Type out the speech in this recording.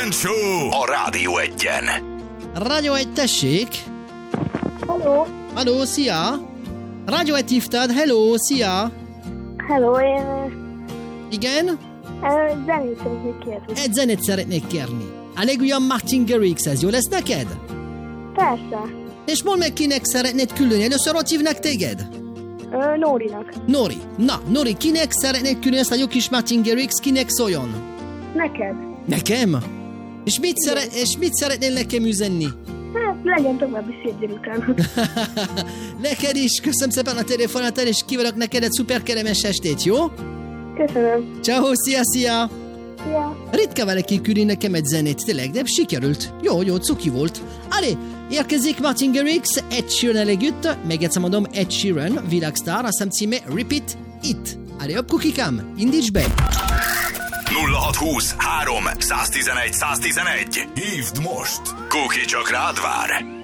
Kejfel Show a Rádió Egyen. Rádió Egy, tessék! Hello. Halló, szia! Rádió Egy hívtad, hello, szia! Hello, én Igen? zenét szeretnék kérni. Egy zenét szeretnék kérni. A legújabb Martin Garrix-hez, jó lesz neked? Persze. És mondd meg, kinek szeretnéd küldeni. Először ott hívnak téged? Nórinak. Nori. Na, Nori, kinek szeretnéd küldeni ezt a jó kis Martin Garrix, kinek szóljon? Neked. Nekem? És mit szeretnél nekem üzenni? Hát, legyen további szép délután. Neked is, köszönöm szépen a telefonától, és kívánok neked egy szuper kellemes estét, jó? Köszönöm. Ciao, szia! Szia. Ritka valaki küldi nekem egy zenét, tényleg, de sikerült. Jó, cuki volt. Allez, érkezik Martin Garrix, Ed Sheeran együtt, még egyszer mondom, Ed Sheeran, világsztár, a szám címe Repeat It. Allez, hopp, kukikám, indíts be! 0620 3 111 111. Hívd most! Kuki csak rád vár!